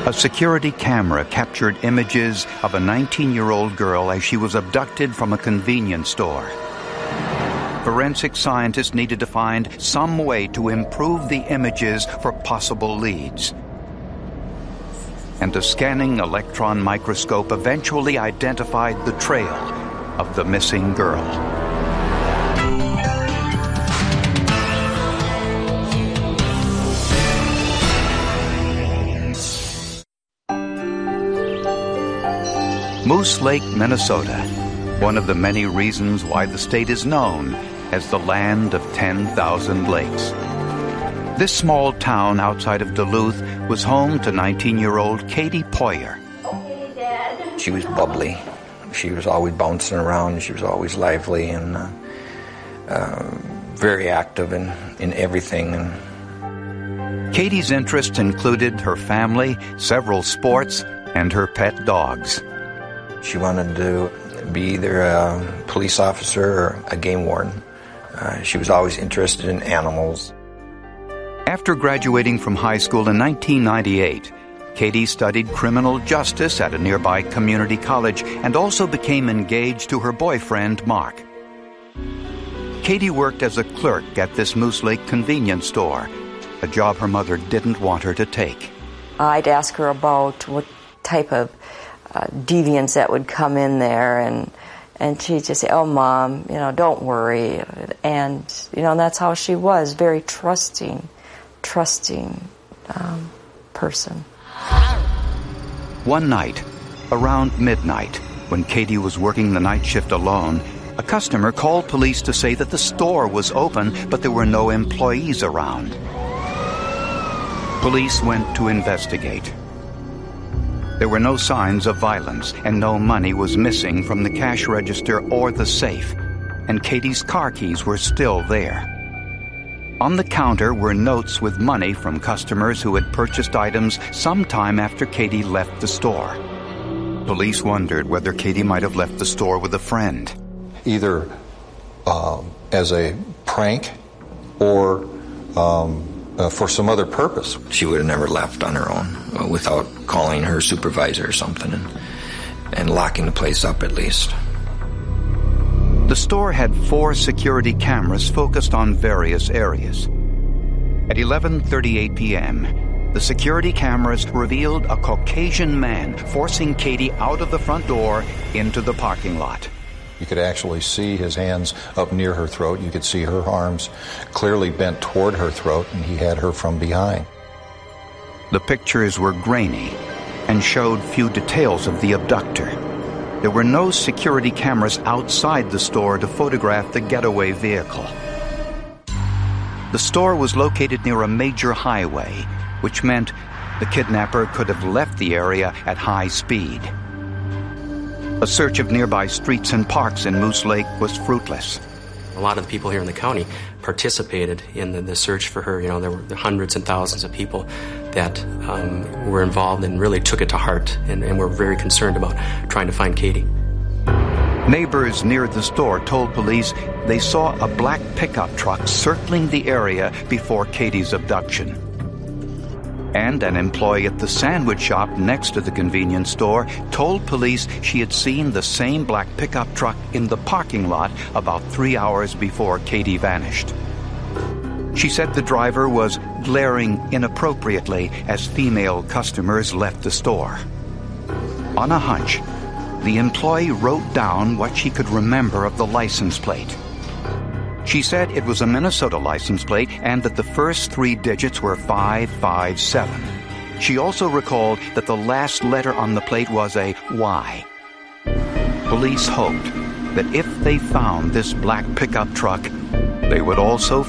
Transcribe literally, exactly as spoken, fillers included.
A security camera captured images of a nineteen-year-old girl as she was abducted from a convenience store. Forensic scientists needed to find some way to improve the images for possible leads. And a scanning electron microscope eventually identified the trail of the missing girl. Moose Lake, Minnesota, one of the many reasons why the state is known as the land of ten thousand lakes. This small town outside of Duluth was home to nineteen-year-old Katie Poyer. Okay, Dad. She was bubbly. She was always bouncing around. She was always lively and uh, uh, very active in, in everything. And Katie's interests included her family, several sports, and her pet dogs. She wanted to be either a police officer or a game warden. Uh, she was always interested in animals. After graduating from high school in nineteen ninety-eight, Katie studied criminal justice at a nearby community college and also became engaged to her boyfriend, Mark. Katie worked as a clerk at this Moose Lake convenience store, a job her mother didn't want her to take. I'd ask her about what type of uh, deviants that would come in there, and and she'd just say, "Oh, Mom, you know, don't worry." And, you know, and that's how she was, very trusting, trusting um, person. One night, around midnight, when Katie was working the night shift alone, a customer called police to say that the store was open, but there were no employees around. Police went to investigate. There were no signs of violence, and no money was missing from the cash register or the safe, and Katie's car keys were still there. On the counter were notes with money from customers who had purchased items sometime after Katie left the store. Police wondered whether Katie might have left the store with a friend. Either uh, as a prank or um, uh, for some other purpose. She would have never left on her own uh, without calling her supervisor or something and, and locking the place up at least. The store had four security cameras focused on various areas. At eleven thirty-eight p.m., the security cameras revealed a Caucasian man forcing Katie out of the front door into the parking lot. You could actually see his hands up near her throat. You could see her arms clearly bent toward her throat, and he had her from behind. The pictures were grainy and showed few details of the abductor. There were no security cameras outside the store to photograph the getaway vehicle. The store was located near a major highway, which meant the kidnapper could have left the area at high speed. A search of nearby streets and parks in Moose Lake was fruitless. A lot of the people here in the county participated in the, the search for her. You know, there were hundreds and thousands of people that um, were involved and really took it to heart and, and were very concerned about trying to find Katie. Neighbors near the store told police they saw a black pickup truck circling the area before Katie's abduction. And an employee at the sandwich shop next to the convenience store told police she had seen the same black pickup truck in the parking lot about three hours before Katie vanished. She said the driver was glaring inappropriately as female customers left the store. On a hunch, the employee wrote down what she could remember of the license plate. She said it was a Minnesota license plate and that the first three digits were five five seven. She also recalled that the last letter on the plate was a Y. Police hoped that if they found this black pickup truck, they would also